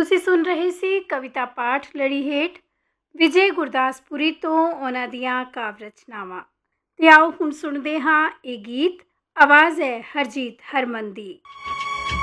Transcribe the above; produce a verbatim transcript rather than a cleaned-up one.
ਤੁਸੀਂ ਸੁਣ ਰਹੇ ਸੀ ਕਵਿਤਾ ਪਾਠ ਲੜੀ ਹੇਠ ਵਿਜੇ ਗੁਰਦਾਸਪੁਰੀ ਤੋਂ ਉਹਨਾਂ ਦੀਆਂ ਕਾਵਿ ਰਚਨਾਵਾਂ। ਤੇ ਆਓ ਹੁਣ ਸੁਣਦੇ ਹਾਂ ਇਹ ਗੀਤ। ਆਵਾਜ਼ ਹੈ ਹਰਜੀਤ ਹਰਮਨ ਦੀ।